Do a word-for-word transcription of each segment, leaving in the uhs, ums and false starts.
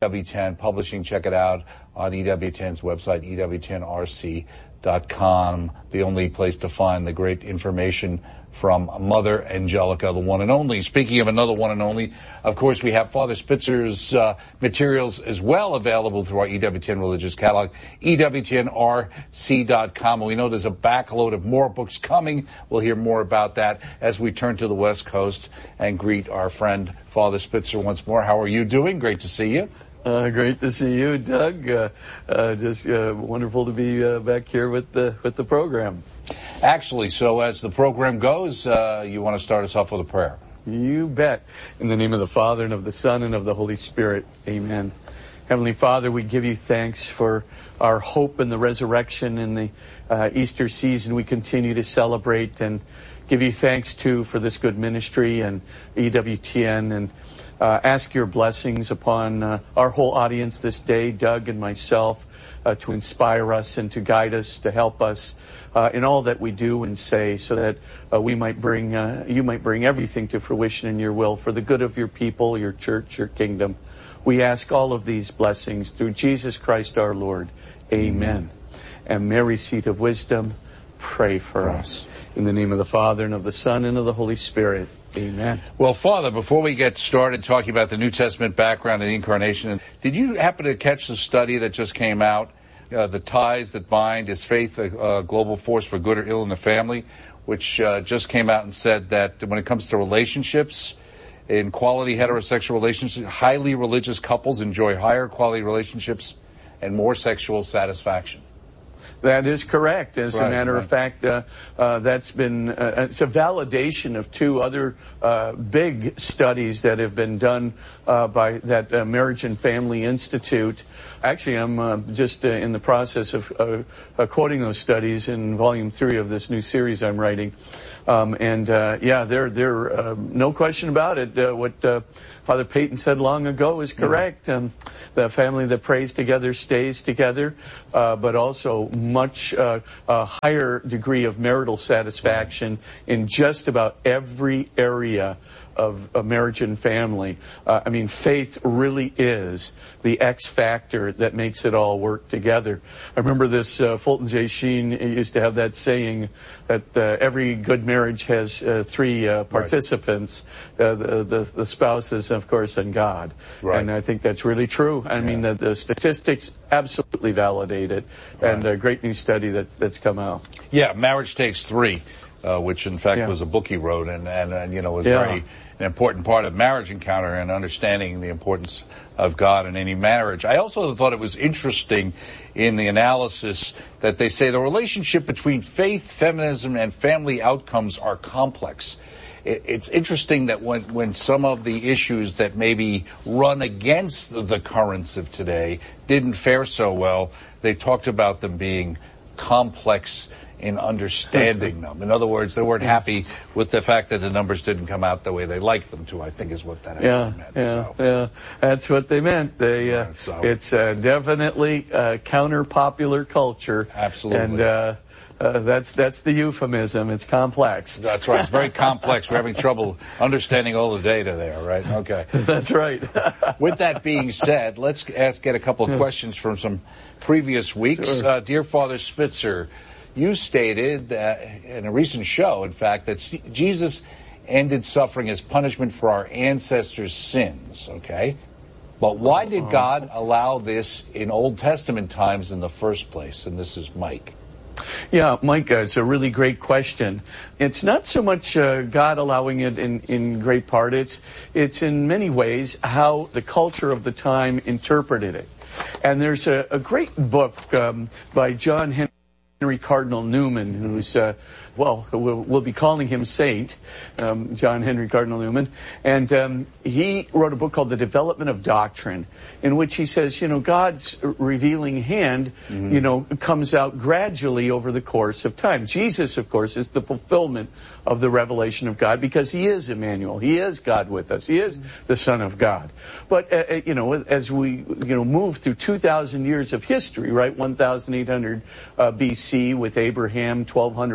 W ten Publishing. Check it out on E W ten's website, E W ten R C dot com, the only place to find the great information from Mother Angelica, the one and only. Speaking of another one and only, of course, we have Father Spitzer's uh, materials as well available through our E W ten Religious Catalog, E W ten R C dot com. We know there's a backload of more books coming. We'll hear more about that as we turn to the West Coast and greet our friend Father Spitzer once more. How are you doing? Great to see you. Uh, great to see you, Doug. Uh, uh, just uh, wonderful to be uh, back here with the with the program. Actually, so as the program goes, uh, you want to start us off with a prayer? You bet. In the name of the Father, and of the Son, and of the Holy Spirit. Amen. Heavenly Father, we give you thanks for our hope in the resurrection in the uh, Easter season we continue to celebrate, and give you thanks, too, for this good ministry and E W T N, and Uh, ask your blessings upon uh, our whole audience this day, Doug and myself, uh, to inspire us and to guide us, to help us uh, in all that we do and say, so that uh, we might bring, uh, you might bring everything to fruition in your will for the good of your people, your church, your kingdom. We ask all of these blessings through Jesus Christ our Lord. Amen. And Mary, seat of wisdom, pray for us. In the name of the Father, and of the Son, and of the Holy Spirit. Amen. Well, Father, before we get started talking about the New Testament background and the Incarnation, did you happen to catch the study that just came out, uh, The Ties That Bind? Is Faith a uh, Global Force for Good or Ill in the Family? Which uh, just came out and said that when it comes to relationships, in quality heterosexual relationships, highly religious couples enjoy higher quality relationships and more sexual satisfaction. That is correct. As right, a matter right. of fact, uh, uh, that's been, uh, it's a validation of two other uh, big studies that have been done uh, by that uh, Marriage and Family Institute. Actually, I'm uh, just uh, in the process of uh, uh, quoting those studies in volume three of this new series I'm writing. Um, and, uh, yeah, they're, they're, uh, no question about it. Uh, what uh, Father Peyton said long ago is correct. Um, the family that prays together stays together, uh, but also much uh, a higher degree of marital satisfaction in just about every area of a marriage and family. Uh, I mean, faith really is the X factor that makes it all work together. I remember this, uh, Fulton J. Sheen used to have that saying that uh, every good marriage has uh, three uh, participants, right. uh, the, the, the spouses, of course, and God. Right. And I think that's really true. I yeah. mean, the, the statistics absolutely validate it, right. and a great new study that, that's come out. Yeah, Marriage Takes Three. Uh, which in fact yeah. was a book he wrote, and, and, and you know was yeah. very an important part of marriage encounter and understanding the importance of God in any marriage. I also thought it was interesting in the analysis that they say the relationship between faith, feminism, and family outcomes are complex. It, it's interesting that when, when some of the issues that maybe run against the currents of today didn't fare so well, they talked about them being complex in understanding them. In other words, they weren't happy with the fact that the numbers didn't come out the way they liked them to, I think is what that actually yeah, meant. Yeah, so. yeah, that's what they meant. They, uh, yeah, so. It's uh, definitely uh, counter-popular culture. Absolutely. And uh, uh, that's that's the euphemism. It's complex. That's right. It's very complex. We're having trouble understanding all the data there, right? Okay. That's right. With that being said, let's ask, get a couple of questions from some previous weeks. Sure. Uh, dear Father Spitzer, you stated uh, in a recent show, in fact, that C- Jesus ended suffering as punishment for our ancestors' sins, okay? But why did God allow this in Old Testament times in the first place? And this is Mike. Yeah, Mike, uh, it's a really great question. It's not so much uh, God allowing it in, in great part. It's, it's in many ways how the culture of the time interpreted it. And there's a, a great book um, by John Henry. Henry Cardinal Newman, who's, uh, well, we'll, we'll be calling him Saint, um, John Henry Cardinal Newman. And um, he wrote a book called The Development of Doctrine, in which he says, you know, God's revealing hand, mm-hmm. you know, comes out gradually over the course of time. Jesus, of course, is the fulfillment of the revelation of God because he is Emmanuel. He is God with us. He is the Son of God. But, uh, you know, as we, you know, move through two thousand years of history, right, eighteen hundred uh, B C with Abraham, twelve hundred B C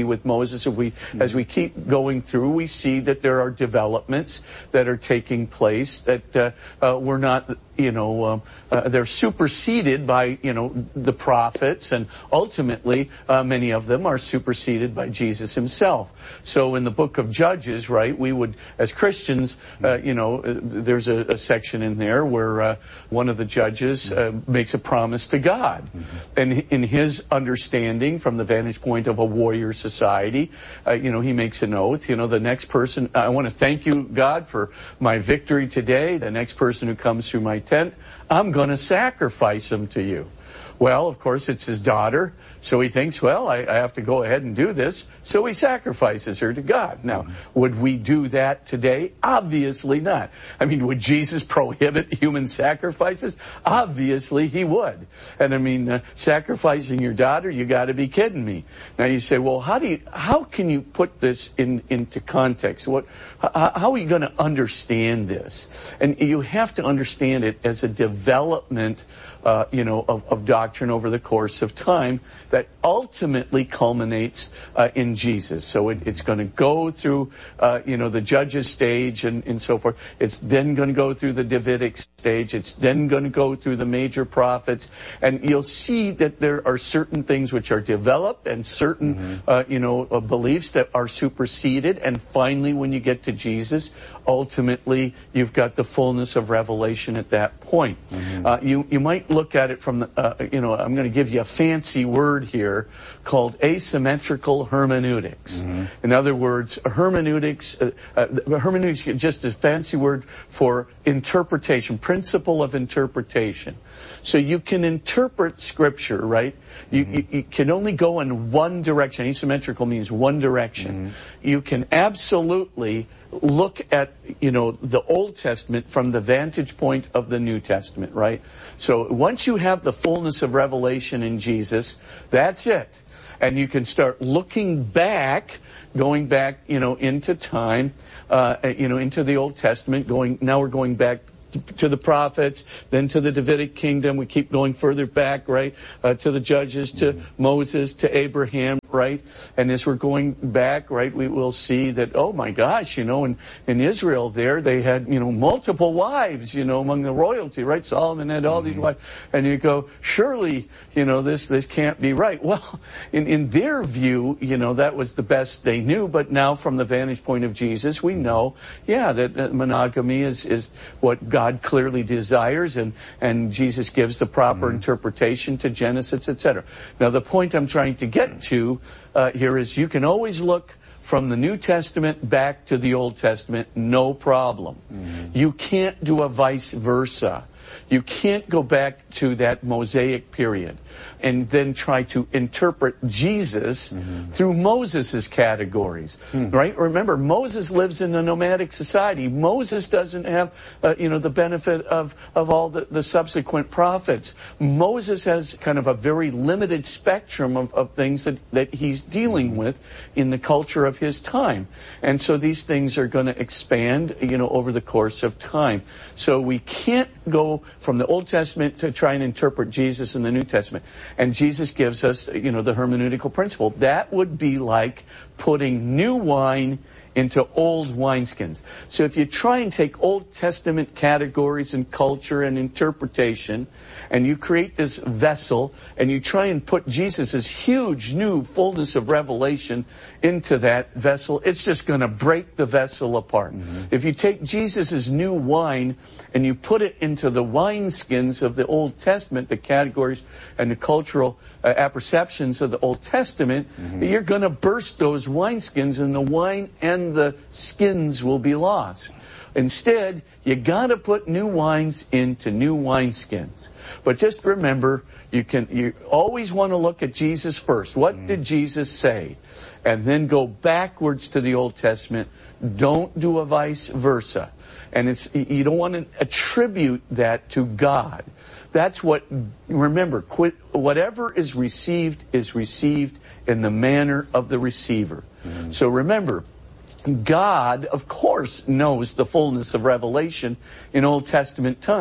with Moses. If we, mm-hmm. as we keep going through, we see that there are developments that are taking place that uh, uh, we're not, you know, um, uh, they're superseded by, you know, the prophets, and ultimately uh, many of them are superseded by Jesus himself. So in the book of Judges, right, we would, as Christians, uh, you know, uh, there's a, a section in there where uh, one of the judges uh, makes a promise to God. Mm-hmm. And in his understanding, from the vantage point of a warrior society, uh, you know, he makes an oath. You know, the next person, I want to thank you, God, for my victory today. The next person who comes through my tent, I'm going to sacrifice him to you. Well, of course, it's his daughter, so he thinks, well, I, I have to go ahead and do this, so he sacrifices her to God. Now, mm-hmm. would we do that today? Obviously not. I mean, would Jesus prohibit human sacrifices? Obviously he would. And I mean, uh, sacrificing your daughter, you got to be kidding me. Now you say, well, how do you, how can you put this in into context? What, how, how are you going to understand this? And you have to understand it as a development Uh, you know, of, of doctrine over the course of time that ultimately culminates uh, in Jesus. So it, it's going to go through, uh, you know, the Judges stage and, and so forth. It's then going to go through the Davidic stage. It's then going to go through the major prophets. And you'll see that there are certain things which are developed and certain, mm-hmm. uh, you know, uh, beliefs that are superseded. And finally, when you get to Jesus, ultimately, you've got the fullness of revelation at that point. Mm-hmm. Uh, you, you might look at it from the, uh, you know, I'm going to give you a fancy word here called asymmetrical hermeneutics. Mm-hmm. In other words, hermeneutics, uh, uh, hermeneutics is just a fancy word for interpretation, principle of interpretation. So you can interpret Scripture, right? You, mm-hmm. you, you can only go in one direction. Asymmetrical means one direction. Mm-hmm. You can absolutely look at, you know, the Old Testament from the vantage point of the New Testament, right? So once you have the fullness of revelation in Jesus, that's it. And you can start looking back, going back, you know, into time, uh, you know, into the Old Testament, going, now we're going back to the prophets, then to the Davidic kingdom. We keep going further back, right, uh, to the Judges, to mm-hmm. Moses, to Abraham, right? And as we're going back, right, we will see that, oh my gosh, you know, in, in Israel there, they had, you know, multiple wives, you know, among the royalty, right? Solomon had all mm-hmm. these wives. And you go, surely, you know, this, this can't be right. Well, in, in their view, you know, that was the best they knew. But now from the vantage point of Jesus, we know, yeah, that, that monogamy is, is what God clearly desires, and, and Jesus gives the proper mm-hmm. interpretation to Genesis, et cetera. Now, the point I'm trying to get to uh, here is you can always look from the New Testament back to the Old Testament, no problem. Mm-hmm. You can't do a vice versa. You can't go back to that Mosaic period and then try to interpret Jesus mm-hmm. through Moses' categories, mm. right? Remember, Moses lives in a nomadic society. Moses doesn't have, uh, you know, the benefit of, of all the, the subsequent prophets. Moses has kind of a very limited spectrum of, of things that, that he's dealing with in the culture of his time. And so these things are going to expand, you know, over the course of time. So we can't go from the Old Testament to try and interpret Jesus in the New Testament. And Jesus gives us, you know, the hermeneutical principle. That would be like putting new wine into old wineskins. So if you try and take Old Testament categories and culture and interpretation, and you create this vessel, and you try and put Jesus' huge new fullness of revelation into that vessel, it's just going to break the vessel apart. Mm-hmm. If you take Jesus' new wine and you put it into the wineskins of the Old Testament, the categories and the cultural uh, apperceptions of the Old Testament, mm-hmm. you're going to burst those wineskins, and the wine and the skins will be lost. Instead, you got to put new wines into new wineskins. But just remember, you can you always want to look at Jesus first. What mm. did Jesus say? And then go backwards to the Old Testament. Don't do a vice versa. And it's you don't want to attribute that to God. That's what, remember, quit, whatever is received is received in the manner of the receiver. Mm. So remember, God, of course, knows the fullness of revelation in Old Testament times.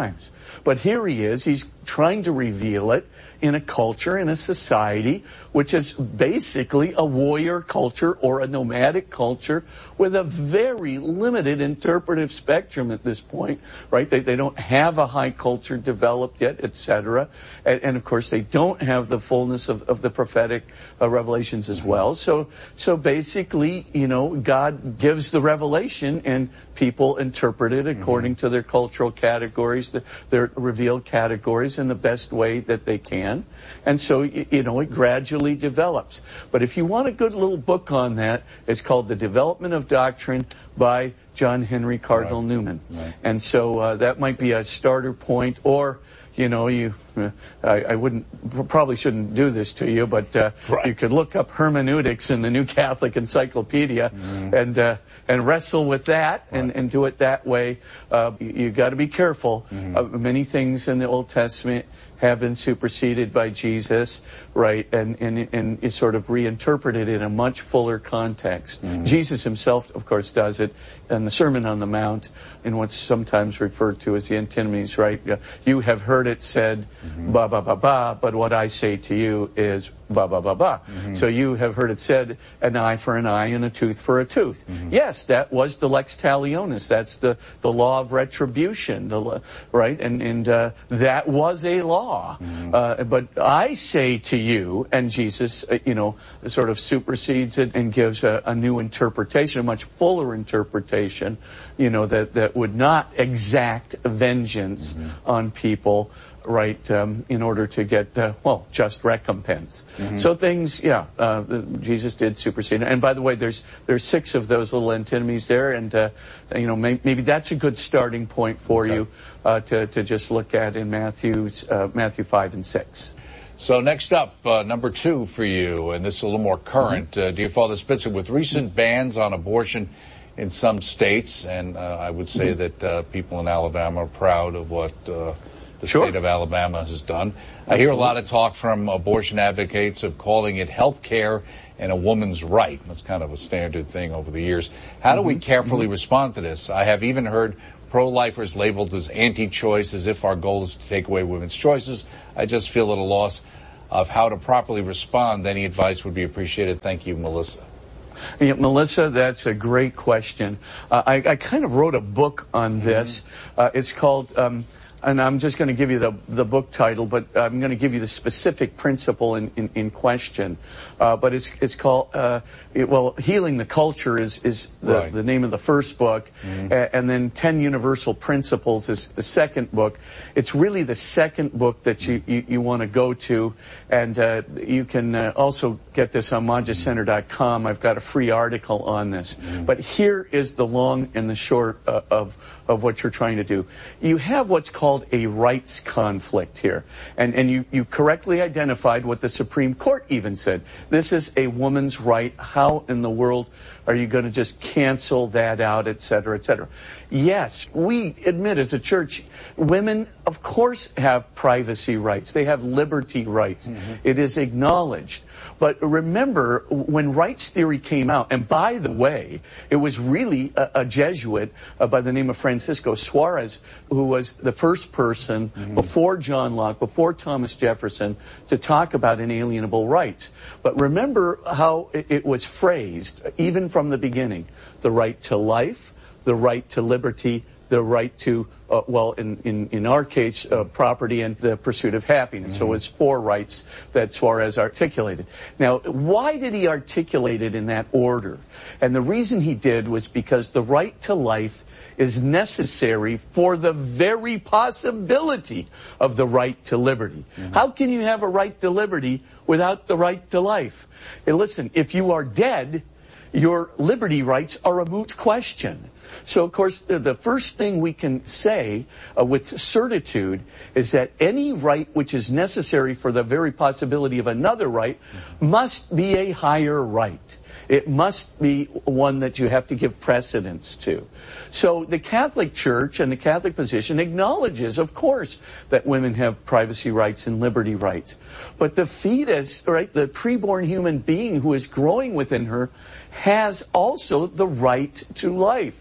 But here he is, he's trying to reveal it in a culture, in a society, which is basically a warrior culture or a nomadic culture with a very limited interpretive spectrum at this point, right? They, they don't have a high culture developed yet, et cetera. And, and of course, they don't have the fullness of, of the prophetic uh, revelations as well. So, so basically, you know, God gives the revelation and people interpret it according mm-hmm. to their cultural categories, the, their revealed categories in the best way that they can. And so, you know, it gradually develops. But if you want a good little book on that, it's called The Development of Doctrine by John Henry Cardinal right. Newman. Right. And so uh, that might be a starter point, or, you know, you, uh, I, I wouldn't, probably shouldn't do this to you, but uh, right. you could look up hermeneutics in the New Catholic Encyclopedia mm-hmm. and uh, and wrestle with that and, right. and do it that way. Uh, you, you got to be careful. Mm-hmm. Uh, many things in the Old Testament have been superseded by Jesus, right, and, and, and is sort of reinterpreted in a much fuller context. Mm-hmm. Jesus himself, of course, does it in the Sermon on the Mount, in what's sometimes referred to as the antinomies, right? You have heard it said, mm-hmm. ba, ba, ba, ba, but what I say to you is ba, ba, ba, ba. Mm-hmm. So you have heard it said, an eye for an eye and a tooth for a tooth. Mm-hmm. Yes, that was the lex talionis. That's the, the law of retribution, the, right? And, and uh, that was a law. Mm-hmm. Uh, but I say to you, and Jesus, uh, you know, sort of supersedes it and gives a, a new interpretation, a much fuller interpretation, you know, that, that would not exact vengeance mm-hmm. on people, right, um, in order to get, uh, well, just recompense. Mm-hmm. So things, yeah, uh, Jesus did supersede. And by the way, there's there's six of those little antinomies there, and, uh, you know, may, maybe that's a good starting point for okay. you uh, to, to just look at in Matthew's, uh, Matthew five and six. So next up, uh, number two for you, and this is a little more current. Mm-hmm. Uh, dear Father Spitzer, with recent bans on abortion in some states, and uh, I would say mm-hmm. that uh, people in Alabama are proud of what uh, the sure. state of Alabama has done. Absolutely. I hear a lot of talk from abortion advocates of calling it health care and a woman's right. That's kind of a standard thing over the years. How mm-hmm. do we carefully mm-hmm. respond to this? I have even heard pro-lifers labeled as anti-choice, as if our goal is to take away women's choices. I just feel at a loss of how to properly respond. Any advice would be appreciated. Thank you, Melissa. Yeah, Melissa, that's a great question. Uh, I, I kind of wrote a book on this. Mm-hmm. Uh, it's called, um, and I'm just going to give you the the book title, but I'm going to give you the specific principle in, in, in question. Uh, but it's it's called, uh, it, well, Healing the Culture is, is the, right. the name of the first book. Mm-hmm. A, and then ten Universal Principles is the second book. It's really the second book that you, you, you want to go to. And uh, you can uh, also get this on Magis Center dot com. I've got a free article on this. Mm-hmm. But here is the long and the short uh, of, of what you're trying to do. You have what's called a rights conflict here. And, and you, you correctly identified what the Supreme Court even said. This is a woman's right. How in the world are you going to just cancel that out, et cetera, et cetera? Yes, we admit as a church, women, of course, have privacy rights. They have liberty rights. Mm-hmm. It is acknowledged. But remember, when rights theory came out, and by the way, it was really a, a Jesuit uh, by the name of Francisco Suarez, who was the first person mm-hmm. before John Locke, before Thomas Jefferson, to talk about inalienable rights. But remember how it, it was phrased, even from the beginning: the right to life, the right to liberty, the right to, uh, well, in, in, in our case, uh, property and the pursuit of happiness. Mm-hmm. So it's four rights that Suarez articulated. Now, why did he articulate it in that order? And the reason he did was because the right to life is necessary for the very possibility of the right to liberty. Mm-hmm. How can you have a right to liberty without the right to life? And listen, if you are dead, your liberty rights are a moot question. So, of course, the first thing we can say uh, with certitude is that any right which is necessary for the very possibility of another right must be a higher right. It must be one that you have to give precedence to. So the Catholic Church and the Catholic position acknowledges, of course, that women have privacy rights and liberty rights. But the fetus, right, the preborn human being who is growing within her, has also the right to life.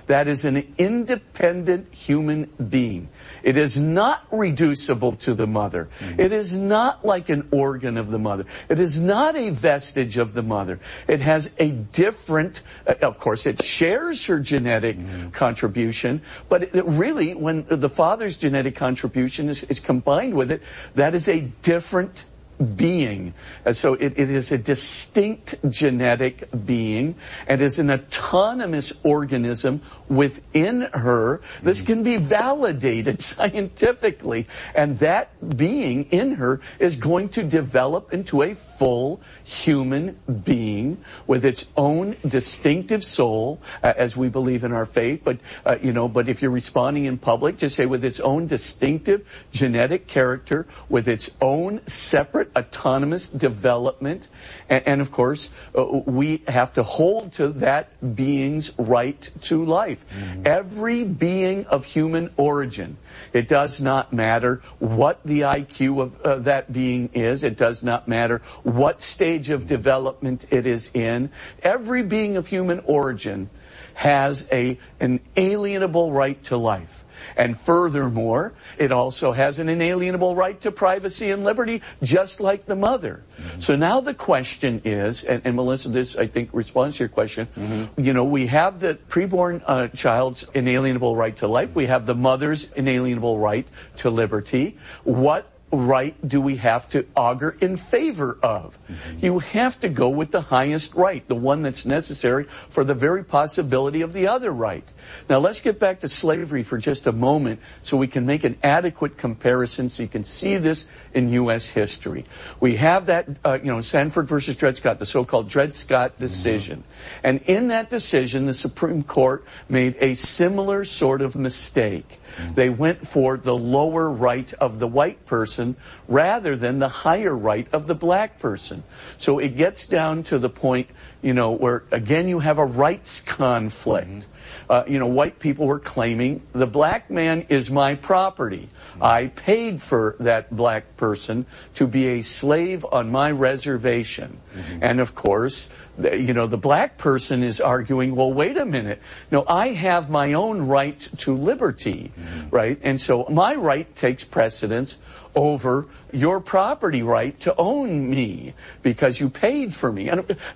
That is an independent human being. It is not reducible to the mother. Mm-hmm. It is not like an organ of the mother. It is not a vestige of the mother. It has a different, uh, of course, it shares her genetic mm-hmm. contribution, but it, really, when the father's genetic contribution is, is combined with it, that is a different being. And so it, it is a distinct genetic being and is an autonomous organism within her. This can be validated scientifically, and that being in her is going to develop into a full human being with its own distinctive soul, uh, as we believe in our faith. But uh, you know, but if you're responding in public, just say with its own distinctive genetic character, with its own separate autonomous development, and, and of course, uh, we have to hold to that being's right to life. Mm-hmm. Every being of human origin, it does not matter what the I Q of uh, that being is. It does not matter what stage of development it is in. Every being of human origin has a an alienable right to life. And furthermore, it also has an inalienable right to privacy and liberty, just like the mother. Mm-hmm. So now the question is, and, and Melissa, this, I think, responds to your question, mm-hmm. you know, we have the preborn uh, child's inalienable right to life. We have the mother's inalienable right to liberty. What right do we have to augur in favor of? Mm-hmm. You have to go with the highest right, the one that's necessary for the very possibility of the other right. Now let's get back to slavery for just a moment so we can make an adequate comparison so you can see this in U S history. We have that, uh, you know, Sanford versus Dred Scott, the so-called Dred Scott decision. Mm-hmm. And in that decision, the Supreme Court made a similar sort of mistake. They went for the lower right of the white person rather than the higher right of the black person. So it gets down to the point, you know, where again you have a rights conflict. Mm-hmm. Uh, you know, white people were claiming the black man is my property. Mm-hmm. I paid for that black person to be a slave on my reservation. Mm-hmm. And of course, the, you know, the black person is arguing, well, wait a minute. No, I have my own right to liberty, mm-hmm. right? And so my right takes precedence over your property right to own me because you paid for me. And